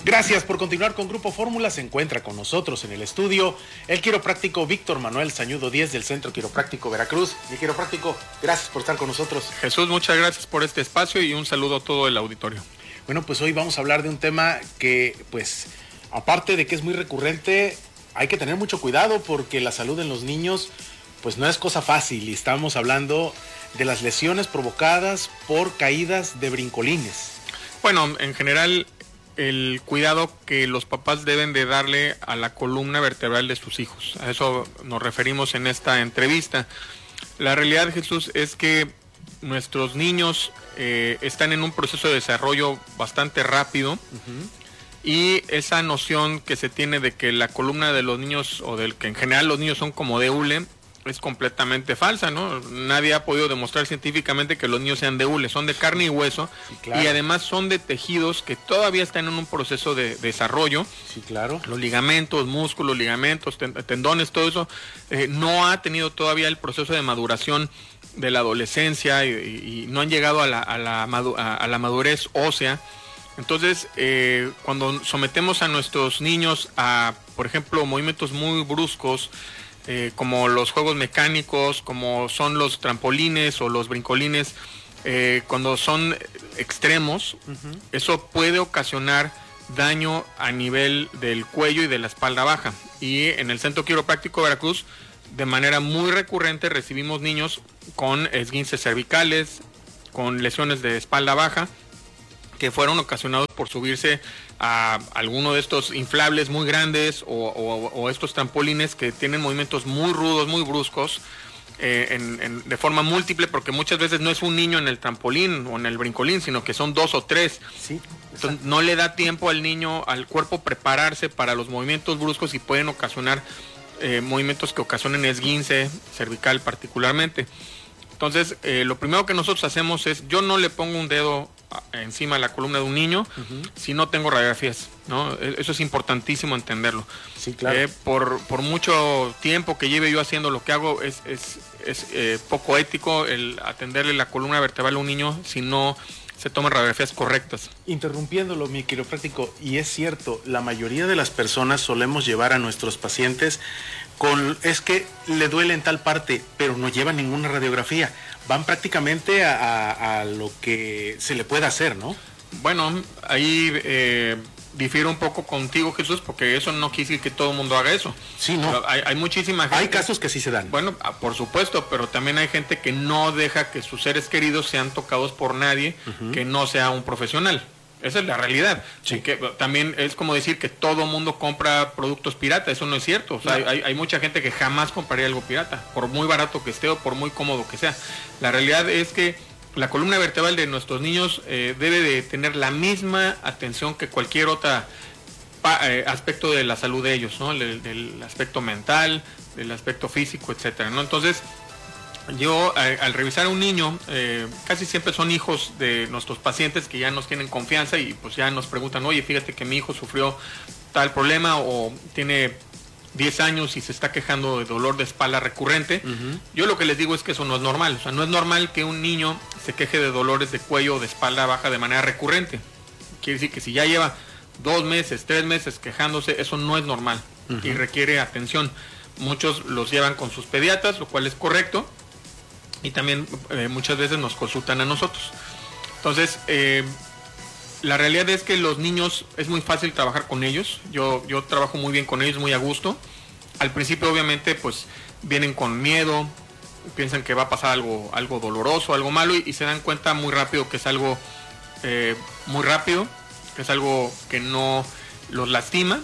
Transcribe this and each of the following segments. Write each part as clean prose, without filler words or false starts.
Gracias por continuar con Grupo Fórmula. Se encuentra con nosotros en el estudio el quiropráctico Víctor Manuel Sañudo Díez del Centro Quiropráctico Veracruz. Mi quiropráctico, gracias por estar con nosotros. Jesús, muchas gracias por este espacio y un saludo a todo el auditorio. Bueno, pues hoy vamos a hablar de un tema que, pues, aparte de que es muy recurrente, hay que tener mucho cuidado porque la salud en los niños, pues no es cosa fácil. Y estamos hablando de las lesiones provocadas por caídas de brincolines. Bueno, en general, el cuidado que los papás deben de darle a la columna vertebral de sus hijos. A eso nos referimos en esta entrevista. La realidad, Jesús, es que nuestros niños están en un proceso de desarrollo bastante rápido y esa noción que se tiene de que la columna de los niños, o del que en general los niños son como de hule, es completamente falsa, ¿no? Nadie ha podido demostrar científicamente que los niños sean de hule, son de carne y hueso, sí, claro. Y además son de tejidos que todavía están en un proceso de desarrollo. Sí, claro. Los ligamentos, músculos, ligamentos, tendones, todo eso no ha tenido todavía el proceso de maduración de la adolescencia y no han llegado a la madurez ósea. Entonces, cuando sometemos a nuestros niños a, por ejemplo, movimientos muy bruscos, como los juegos mecánicos, como son los trampolines o los brincolines, cuando son extremos, eso puede ocasionar daño a nivel del cuello y de la espalda baja. Y en el Centro Quiropráctico Veracruz, de manera muy recurrente, recibimos niños con esguinces cervicales, con lesiones de espalda baja, que fueron ocasionados por subirse a alguno de estos inflables muy grandes o estos trampolines que tienen movimientos muy rudos, muy bruscos, de forma múltiple, porque muchas veces no es un niño en el trampolín o en el brincolín, sino que son 2 o 3. Sí, entonces no le da tiempo al niño, al cuerpo, prepararse para los movimientos bruscos y pueden ocasionar movimientos que ocasionen esguince cervical particularmente. Entonces, lo primero que nosotros hacemos es, yo no le pongo un dedo encima de la columna de un niño si no tengo radiografías, ¿no? Eso es importantísimo entenderlo. Sí, claro. Por mucho tiempo que lleve yo haciendo lo que hago, es poco ético el atenderle la columna vertebral a un niño si no se toman radiografías correctas. Interrumpiéndolo, mi quiropráctico, y es cierto, la mayoría de las personas solemos llevar a nuestros pacientes es que le duele en tal parte, pero no llevan ninguna radiografía. Van prácticamente a lo que se le puede hacer, ¿no? Bueno, ahí difiero un poco contigo, Jesús, porque eso no quiere decir que todo el mundo haga eso. Sí, no. Hay muchísima gente. Hay casos que sí se dan. Bueno, por supuesto, pero también hay gente que no deja que sus seres queridos sean tocados por nadie que no sea un profesional. Esa es la realidad. Sí. Que también es como decir que todo mundo compra productos pirata. Eso no es cierto. O sea, no. hay mucha gente que jamás compraría algo pirata, por muy barato que esté o por muy cómodo que sea. La realidad es que la columna vertebral de nuestros niños debe de tener la misma atención que cualquier otro aspecto de la salud de ellos, ¿no? Del aspecto mental, del aspecto físico, etcétera, ¿no? Entonces, yo al revisar a un niño, casi siempre son hijos de nuestros pacientes que ya nos tienen confianza y pues ya nos preguntan, oye, fíjate que mi hijo sufrió tal problema o tiene 10 años y se está quejando de dolor de espalda recurrente. Yo lo que les digo es que eso no es normal. O sea, no es normal que un niño se queje de dolores de cuello o de espalda baja de manera recurrente. Quiere decir que si ya lleva 2 meses, 3 meses quejándose, eso no es normal y requiere atención. Muchos los llevan con sus pediatras, lo cual es correcto. Y también muchas veces nos consultan a nosotros. Entonces, la realidad es que los niños es muy fácil trabajar con ellos. Yo trabajo muy bien con ellos, muy a gusto. Al principio, obviamente, pues vienen con miedo, piensan que va a pasar algo doloroso, algo malo, y se dan cuenta muy rápido que es algo muy rápido, que es algo que no los lastima.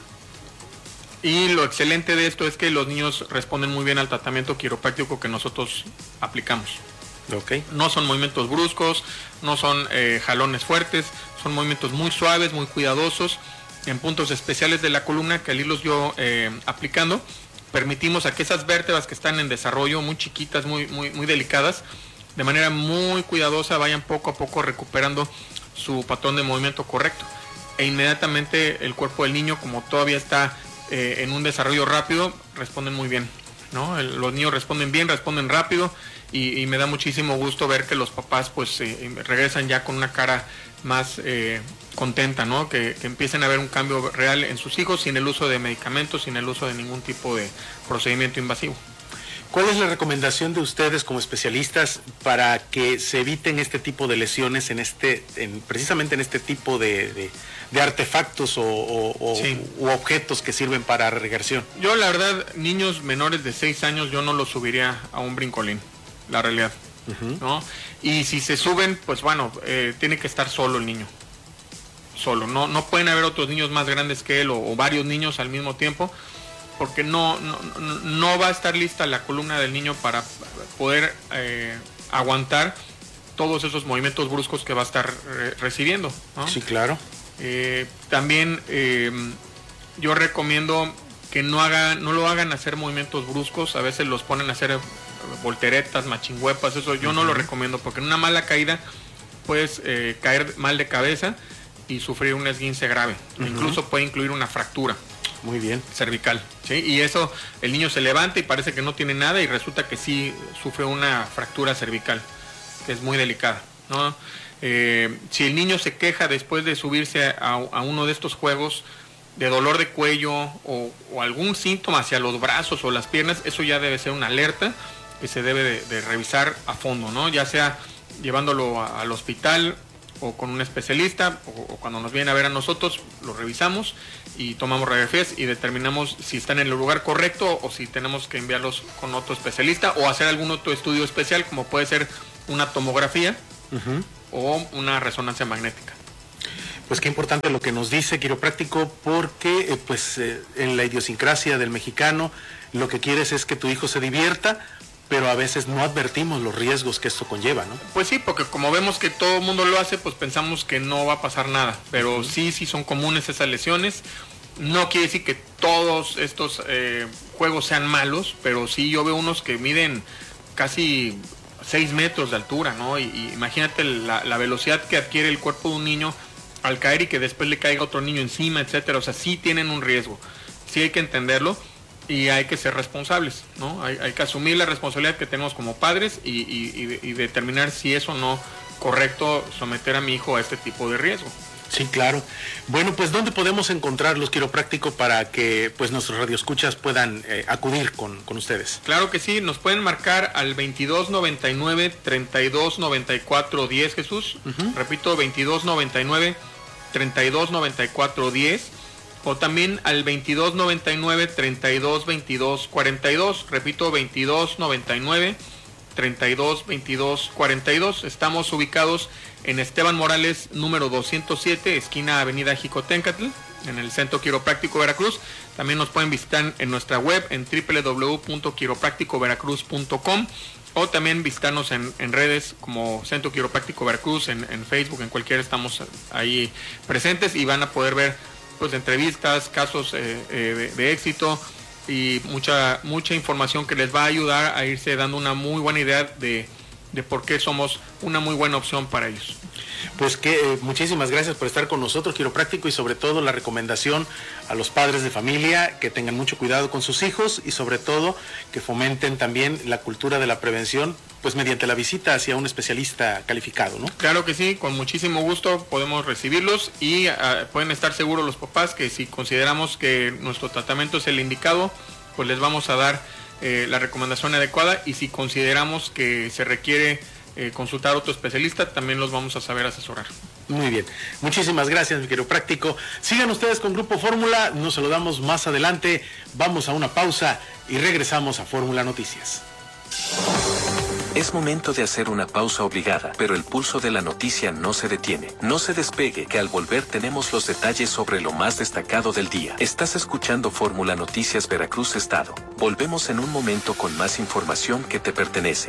Y lo excelente de esto es que los niños responden muy bien al tratamiento quiropráctico que nosotros aplicamos. Okay. No son movimientos bruscos, no son jalones fuertes, son movimientos muy suaves, muy cuidadosos, en puntos especiales de la columna que al irlos yo aplicando, permitimos a que esas vértebras que están en desarrollo, muy chiquitas, muy delicadas, de manera muy cuidadosa vayan poco a poco recuperando su patrón de movimiento correcto. E inmediatamente el cuerpo del niño, como todavía está en un desarrollo rápido, responden muy bien. ¿no? Los niños responden bien, responden rápido y me da muchísimo gusto ver que los papás pues regresan ya con una cara más contenta, ¿no? Que empiecen a ver un cambio real en sus hijos sin el uso de medicamentos, sin el uso de ningún tipo de procedimiento invasivo. ¿Cuál es la recomendación de ustedes como especialistas para que se eviten este tipo de lesiones precisamente en este tipo de artefactos u objetos que sirven para regresión? Yo la verdad, niños menores de 6 años yo no los subiría a un brincolín, la realidad, ¿no? Y si se suben, pues bueno, tiene que estar solo el niño, solo, no pueden haber otros niños más grandes que él o varios niños al mismo tiempo, porque no va a estar lista la columna del niño para poder aguantar todos esos movimientos bruscos que va a estar recibiendo, ¿no? Sí, claro. También yo recomiendo que no lo hagan hacer movimientos bruscos. A veces los ponen a hacer volteretas, machingüepas, eso yo no lo recomiendo, porque en una mala caída puedes caer mal de cabeza y sufrir un esguince grave. Incluso puede incluir una fractura. Muy bien. Cervical, ¿sí? Y eso, el niño se levanta y parece que no tiene nada y resulta que sí sufre una fractura cervical, que es muy delicada, ¿no? Si el niño se queja después de subirse a uno de estos juegos de dolor de cuello o algún síntoma hacia los brazos o las piernas, eso ya debe ser una alerta que se debe de revisar a fondo, ¿no? Ya sea llevándolo al hospital o con un especialista, o cuando nos vienen a ver a nosotros, lo revisamos y tomamos radiografías y determinamos si están en el lugar correcto o si tenemos que enviarlos con otro especialista o hacer algún otro estudio especial, como puede ser una tomografía o una resonancia magnética. Pues qué importante lo que nos dice quiropráctico, porque en la idiosincrasia del mexicano lo que quieres es que tu hijo se divierta, pero a veces no advertimos los riesgos que esto conlleva, ¿no? Pues sí, porque como vemos que todo el mundo lo hace, pues pensamos que no va a pasar nada, pero sí son comunes esas lesiones. No quiere decir que todos estos juegos sean malos, pero sí yo veo unos que miden casi 6 metros de altura, ¿no? Y imagínate la velocidad que adquiere el cuerpo de un niño al caer y que después le caiga otro niño encima, etcétera. O sea, sí tienen un riesgo, sí hay que entenderlo. Y hay que ser responsables, ¿no? Hay que asumir la responsabilidad que tenemos como padres y determinar si es o no correcto someter a mi hijo a este tipo de riesgo. Sí, claro. Bueno, pues ¿dónde podemos encontrar los quiroprácticos para que pues nuestros radioescuchas puedan acudir con ustedes? Claro que sí, nos pueden marcar al 2299-329410, Jesús. Repito, 2299-329410. O también al 2299-322242. Repito, 2299-322242. Estamos ubicados en Esteban Morales, número 207, esquina Avenida Jicotencatl, en el Centro Quiropráctico Veracruz. También nos pueden visitar en nuestra web en www.quiroprácticoveracruz.com, o también visitarnos en redes como Centro Quiropráctico Veracruz, en Facebook, en cualquiera estamos ahí presentes y van a poder ver pues entrevistas, casos de éxito y mucha información que les va a ayudar a irse dando una muy buena idea de por qué somos una muy buena opción para ellos. Pues que muchísimas gracias por estar con nosotros, quiropráctico, y sobre todo la recomendación a los padres de familia que tengan mucho cuidado con sus hijos y sobre todo que fomenten también la cultura de la prevención, pues mediante la visita hacia un especialista calificado, ¿no? Claro que sí, con muchísimo gusto podemos recibirlos y pueden estar seguros los papás que si consideramos que nuestro tratamiento es el indicado, pues les vamos a dar la recomendación adecuada, y si consideramos que se requiere consultar a otro especialista, también los vamos a saber asesorar. Muy bien, muchísimas gracias, mi quiropráctico. Sigan ustedes con Grupo Fórmula, nos saludamos más adelante, vamos a una pausa y regresamos a Fórmula Noticias. Es momento de hacer una pausa obligada, pero el pulso de la noticia no se detiene. No se despegue, que al volver tenemos los detalles sobre lo más destacado del día. Estás escuchando Fórmula Noticias Veracruz Estado. Volvemos en un momento con más información que te pertenece.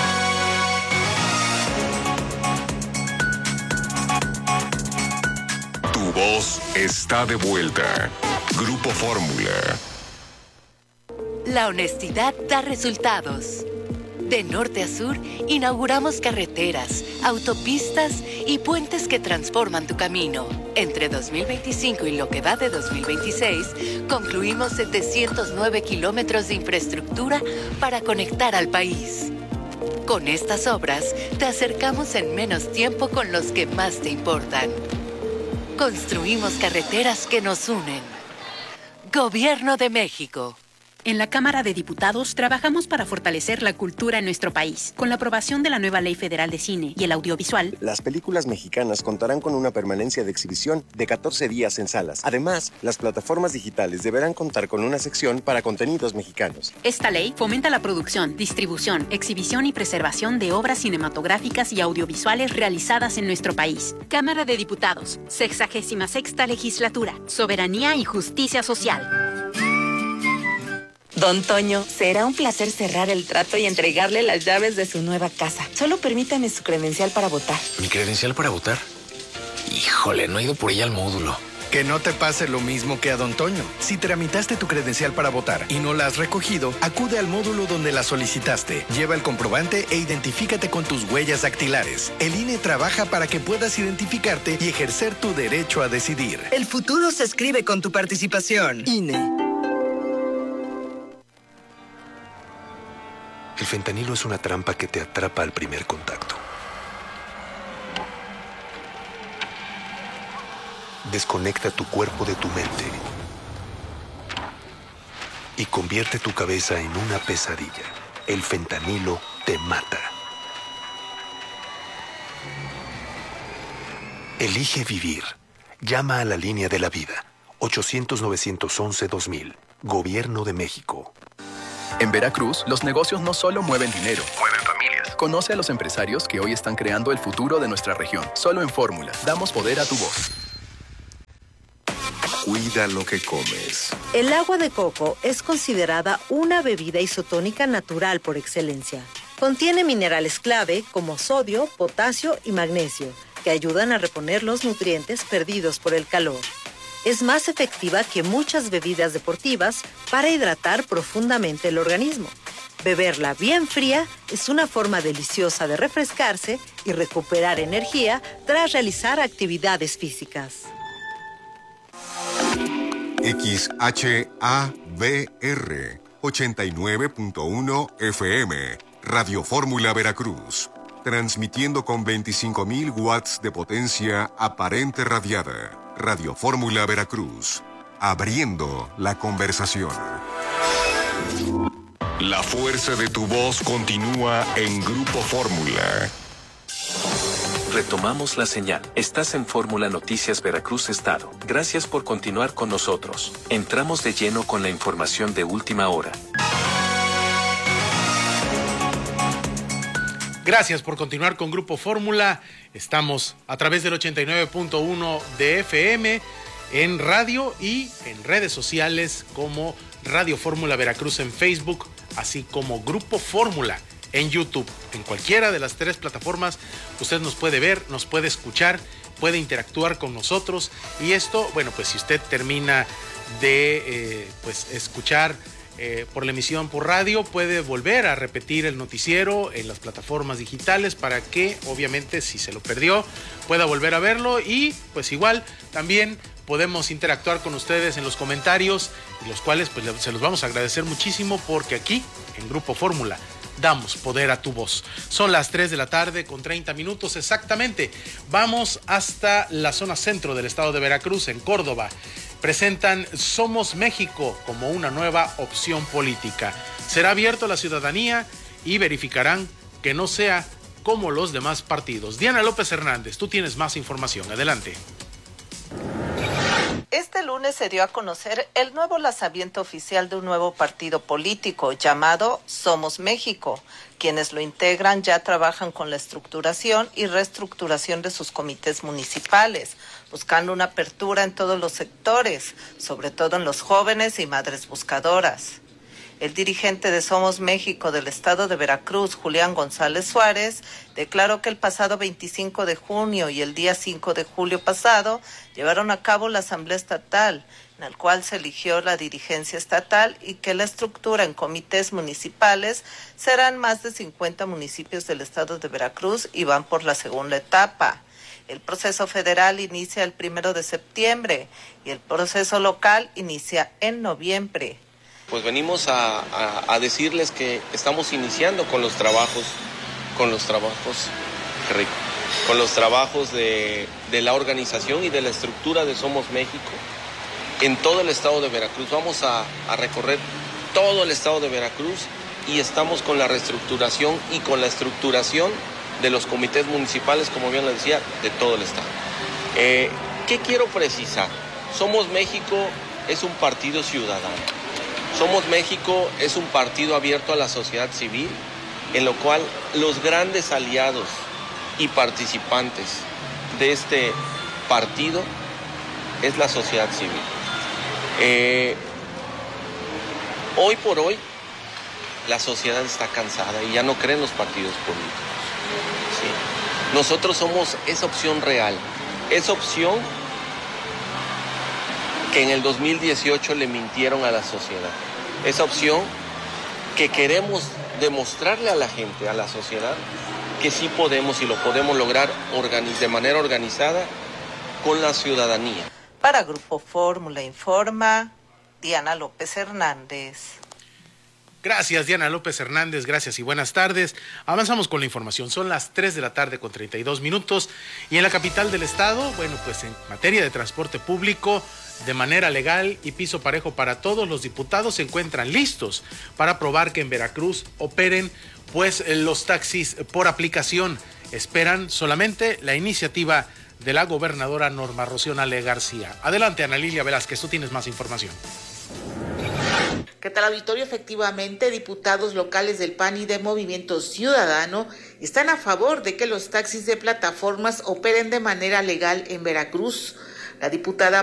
Tu voz está de vuelta. Grupo Fórmula. La honestidad da resultados. De norte a sur, inauguramos carreteras, autopistas y puentes que transforman tu camino. Entre 2025 y lo que va de 2026, concluimos 709 kilómetros de infraestructura para conectar al país. Con estas obras, te acercamos en menos tiempo con los que más te importan. Construimos carreteras que nos unen. Gobierno de México. En la Cámara de Diputados trabajamos para fortalecer la cultura en nuestro país. Con la aprobación de la nueva Ley Federal de Cine y el Audiovisual, las películas mexicanas contarán con una permanencia de exhibición de 14 días en salas. Además, las plataformas digitales deberán contar con una sección para contenidos mexicanos. Esta ley fomenta la producción, distribución, exhibición y preservación de obras cinematográficas y audiovisuales realizadas en nuestro país. Cámara de Diputados, 66ª Legislatura, Soberanía y Justicia Social. Don Toño, será un placer cerrar el trato y entregarle las llaves de su nueva casa. Solo permítame su credencial para votar. ¿Mi credencial para votar? Híjole, no he ido por ella al módulo. Que no te pase lo mismo que a Don Toño. Si tramitaste tu credencial para votar y no la has recogido, acude al módulo donde la solicitaste. Lleva el comprobante e identifícate con tus huellas dactilares. El INE trabaja para que puedas identificarte y ejercer tu derecho a decidir. El futuro se escribe con tu participación. INE. El fentanilo es una trampa que te atrapa al primer contacto. Desconecta tu cuerpo de tu mente y convierte tu cabeza en una pesadilla. El fentanilo te mata. Elige vivir. Llama a la línea de la vida. 800-911-2000. Gobierno de México. En Veracruz, los negocios no solo mueven dinero, mueven familias. Conoce a los empresarios que hoy están creando el futuro de nuestra región. Solo en Fórmula, damos poder a tu voz. Cuida lo que comes. El agua de coco es considerada una bebida isotónica natural por excelencia. Contiene minerales clave como sodio, potasio y magnesio, que ayudan a reponer los nutrientes perdidos por el calor. Es más efectiva que muchas bebidas deportivas para hidratar profundamente el organismo. Beberla bien fría es una forma deliciosa de refrescarse y recuperar energía tras realizar actividades físicas. XHABR 89.1 FM, Radio Fórmula Veracruz, transmitiendo con 25.000 watts de potencia aparente radiada. Radio Fórmula Veracruz, abriendo la conversación. La fuerza de tu voz continúa en Grupo Fórmula. Retomamos la señal. Estás en Fórmula Noticias Veracruz Estado. Gracias por continuar con nosotros. Entramos de lleno con la información de última hora. Gracias por continuar con Grupo Fórmula. Estamos a través del 89.1 de FM en radio y en redes sociales como Radio Fórmula Veracruz en Facebook, así como Grupo Fórmula en YouTube. En cualquiera de las tres plataformas usted nos puede ver, nos puede escuchar, puede interactuar con nosotros. Y esto, bueno, pues si usted termina de escuchar por la emisión por radio, puede volver a repetir el noticiero en las plataformas digitales para que, obviamente, si se lo perdió, pueda volver a verlo. Y pues igual también podemos interactuar con ustedes en los comentarios, y los cuales pues se los vamos a agradecer muchísimo, porque aquí en Grupo Fórmula damos poder a tu voz. Son las 3 de la tarde con 30 minutos exactamente. Vamos hasta la zona centro del estado de Veracruz, en Córdoba. Presentan Somos México como una nueva opción política. Será abierto a la ciudadanía y verificarán que no sea como los demás partidos. Diana López Hernández, tú tienes más información. Adelante. Este lunes se dio a conocer el nuevo lanzamiento oficial de un nuevo partido político llamado Somos México. Quienes lo integran ya trabajan con la estructuración y reestructuración de sus comités municipales, buscando una apertura en todos los sectores, sobre todo en los jóvenes y madres buscadoras. El dirigente de Somos México del estado de Veracruz, Julián González Suárez, declaró que el pasado 25 de junio y el día 5 de julio pasado llevaron a cabo la asamblea estatal, en el cual se eligió la dirigencia estatal y que la estructura en comités municipales serán más de 50 municipios del estado de Veracruz y van por la segunda etapa. El proceso federal inicia el 1 de septiembre y el proceso local inicia en noviembre. Pues venimos a decirles que estamos iniciando con los trabajos, qué rico, con los trabajos de la organización y de la estructura de Somos México en todo el estado de Veracruz. Vamos a recorrer todo el estado de Veracruz y estamos con la reestructuración y con la estructuración de los comités municipales, como bien les decía, de todo el estado. ¿Qué quiero precisar? Somos México es un partido ciudadano. Somos México es un partido abierto a la sociedad civil, en lo cual los grandes aliados y participantes de este partido es la sociedad civil. Hoy por hoy, la sociedad está cansada y ya no cree en los partidos políticos. ¿Sí? Nosotros somos esa opción real, esa opción que en el 2018 le mintieron a la sociedad. Esa opción que queremos demostrarle a la gente, a la sociedad, que sí podemos y lo podemos lograr de manera organizada con la ciudadanía. Para Grupo Fórmula informa Diana López Hernández. Gracias, Diana López Hernández, gracias y buenas tardes. Avanzamos con la información, son las 3 de la tarde con 32 minutos y en la capital del estado, bueno, pues en materia de transporte público, de manera legal y piso parejo para todos, los diputados se encuentran listos para aprobar que en Veracruz operen pues los taxis por aplicación. Esperan solamente la iniciativa de la gobernadora Norma Rocío Nale García. Adelante, Ana Lilia Velázquez, tú tienes más información. ¿Qué tal, auditorio? Efectivamente, diputados locales del PAN y de Movimiento Ciudadano están a favor de que los taxis de plataformas operen de manera legal en Veracruz. La diputada